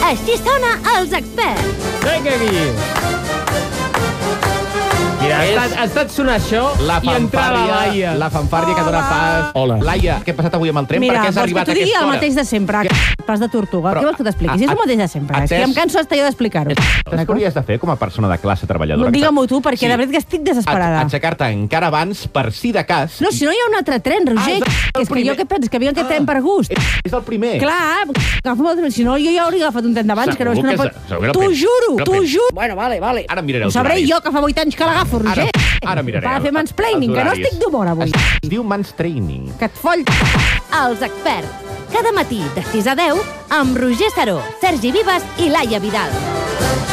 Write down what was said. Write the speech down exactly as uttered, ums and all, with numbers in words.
Així sona Els Experts. Vinga aquí. Mira, ha estat, ha estat sonar això La i entrar la Laia. fanfàrria, la fanfàrria que dona pas. Hola. Laia, què ha passat avui amb el tren? Mira, per què has vols arribat que a t'ho digui aquesta el hora? mateix de sempre, que pas de tortuga. Però, Què vols que t'expliqui? a- Si és el a- mateix de sempre. És que atès- em canso hasta jo d'explicar-ho. Saps què hauries de fer com a persona de classe treballadora? Digue-m'ho tu, perquè de veritat que estic desesperada. Aixecar-te encara abans, per si de cas. No, si no hi ha un altre tren, Roger. Ah, és el que és que primer. jo què penso? Que vinc aquest tren per gust. És el primer. Clar, agafa molt de... Si no, jo ja hauria agafat un tren d'abans, que no és que no Segur pot... que segur que no T'ho penso. juro, No t'ho penso. juro. Bueno, vale, vale. Ara miraré Ho els sabré horaris. jo, que fa vuit anys que l'agafo, Roger. Ara, ara miraré. Va a fer el- mansplaining, els que no horaris. estic d'humor avui. Es diu mansplaining. Que et foll... Els Experts. Cada matí de sis a deu amb Roger Saró, Sergi Vives i Laia Vidal.